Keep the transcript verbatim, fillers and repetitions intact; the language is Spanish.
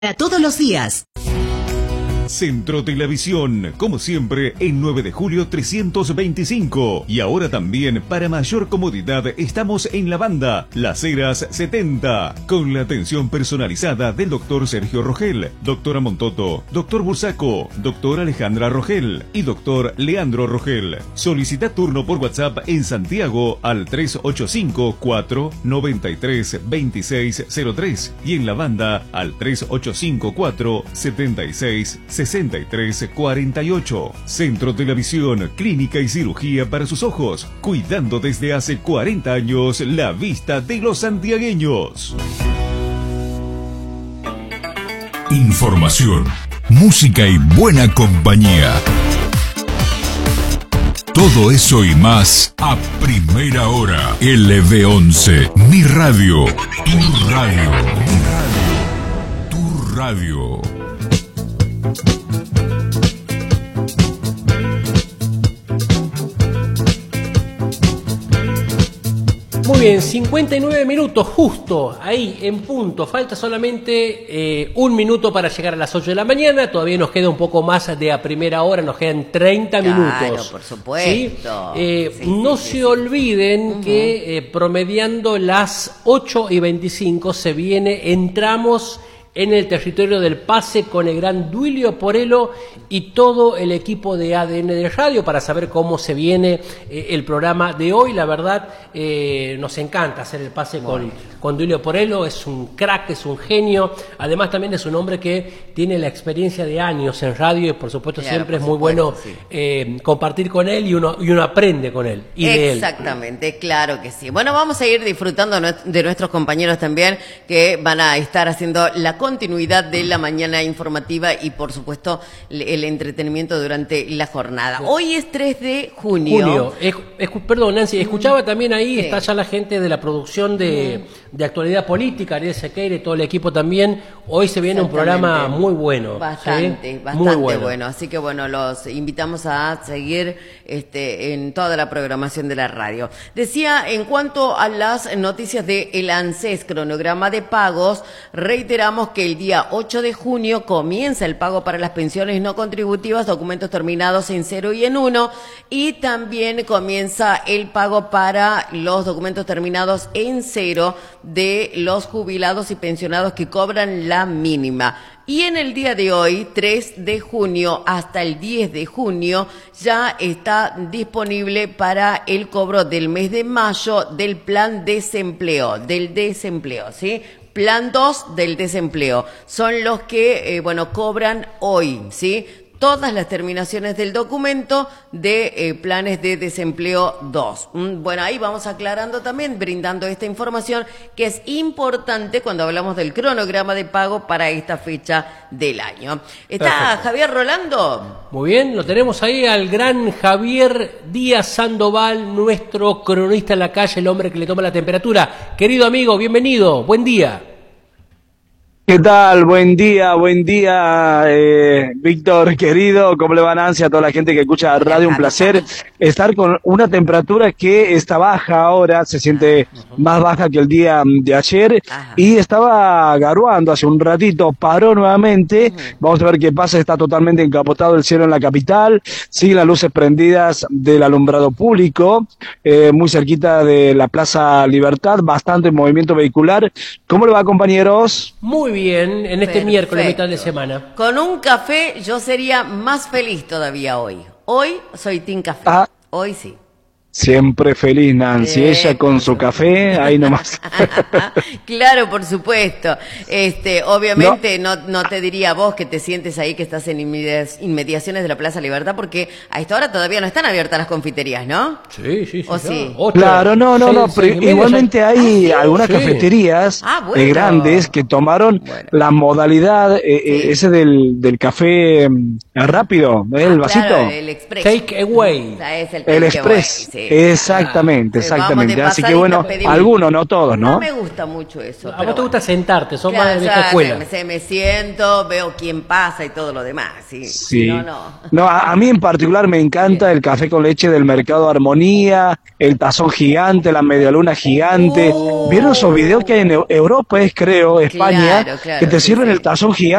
Para todos los días. Centro Telavisión, como siempre, en nueve de julio trescientos veinticinco. Y ahora también, para mayor comodidad, estamos en La Banda, Las Heras setenta, con la atención personalizada del doctor Sergio Rogel, doctora Montoto, doctor Bursaco, doctora Alejandra Rogel y doctor Leandro Rogel. Solicita turno por WhatsApp en Santiago al tres ocho cinco, cuatro nueve tres, dos seis cero tres y en La Banda al tres ocho cinco, cuatro siete seis, sesenta y tres cuarenta y ocho. Centro Telavisión, clínica y cirugía para sus ojos, cuidando desde hace cuarenta años la vista de los santiagueños. Información, música y buena compañía. Todo eso y más a primera hora. L V once, mi radio, tu radio, tu radio. Muy bien, cincuenta y nueve minutos, justo ahí en punto. Falta solamente eh, un minuto para llegar a las ocho de la mañana. Todavía nos queda un poco más de a primera hora, nos quedan treinta minutos. Claro, por supuesto. ¿Sí? Eh, sí, no sí, se sí, olviden sí. que eh, promediando las ocho y veinticinco se viene, entramos en el territorio del pase con el gran Duilio Porello y todo el equipo de A D N de Radio para saber cómo se viene eh, el programa de hoy. La verdad, eh, nos encanta hacer el pase con, con Duilio Porello, es un crack, es un genio, además también es un hombre que tiene la experiencia de años en radio y por supuesto Claro, siempre por es muy supuesto, bueno sí. eh, compartir con él y uno, y uno aprende con él y de él. Exactamente, claro que sí. Bueno, vamos a ir disfrutando de nuestros compañeros también que van a estar haciendo la continuidad de la mañana informativa y por supuesto el entretenimiento durante la jornada. Hoy es tres de junio. Julio, es, es, perdón Nancy, escuchaba también ahí, Sí. está ya la gente de la producción de, de actualidad política, Ariel Sequeira y todo el equipo también. Hoy se viene un programa muy bueno. Bastante, ¿sí? bastante Muy bueno. bueno. Así que bueno, los invitamos a seguir este, en toda la programación de la radio. Decía, en cuanto a las noticias de el ANSES, cronograma de pagos, reiteramos que el día ocho de junio comienza el pago para las pensiones no contributivas, documentos terminados en cero y en uno, y también comienza el pago para los documentos terminados en cero de los jubilados y pensionados que cobran la mínima. Y en el día de hoy, tres de junio hasta el diez de junio, ya está disponible para el cobro del mes de mayo del plan desempleo, del desempleo, ¿sí? Plan dos del desempleo. Son los que, eh, bueno, cobran hoy, ¿sí? Todas las terminaciones del documento de eh, planes de desempleo dos. Mm, bueno, ahí vamos aclarando también, brindando esta información que es importante cuando hablamos del cronograma de pago para esta fecha del año. ¿Está Perfecto. Javier Rolando? Muy bien, lo tenemos ahí al gran Javier Díaz Sandoval, nuestro cronista en la calle, el hombre que le toma la temperatura. Querido amigo, bienvenido, buen día. ¿Qué tal? Buen día, buen día, eh, Víctor, querido. ¿Cómo le va Nancy? A toda la gente que escucha radio, un placer estar con una temperatura que está baja ahora, se siente más baja que el día de ayer y estaba garuando hace un ratito, paró nuevamente. Vamos a ver qué pasa, está totalmente encapotado el cielo en la capital, siguen las luces prendidas del alumbrado público, eh, muy cerquita de la Plaza Libertad, bastante movimiento vehicular. ¿Cómo le va, compañeros? Muy bien. Bien, en este Perfecto. miércoles, mitad de semana. Con un café yo sería más feliz todavía hoy. Hoy soy team café. Ah. Hoy sí. Siempre feliz Nancy, Bien. ella con su café, ahí nomás. Claro, por supuesto. Este, obviamente no. no no te diría vos que te sientes ahí que estás en inmediaciones de la Plaza Libertad, porque a esta hora todavía no están abiertas las confiterías, ¿no? Sí, sí, sí. ¿O sí? Ocho, Claro, no, no, seis, no, seis pero y igualmente media, hay ya... algunas sí. cafeterías Ah, bueno. eh, grandes que tomaron Bueno. la modalidad eh, Sí. eh, ese del, del café mm, rápido, ¿eh? el Ah, vasito. claro, el express. Take away. O sea, es el, El take express. away, sí. Exactamente, Ah, exactamente. vamos de Así que bueno, pasadita, pedimos. algunos, no todos, ¿no? No me gusta mucho eso. A pero vos te gusta bueno. sentarte, sos Claro, más de vieja ya, escuela. Me, se- me siento, veo quién pasa y todo lo demás. Sí. Sí. No, no. No, a, a mí en particular me encanta el café con leche del Mercado Armonía, el tazón gigante, la medialuna gigante. Uh. ¿Vieron esos videos que hay en Eu- Europa, es creo, España, Claro, claro, que te sí, sirven sí. el tazón gigante?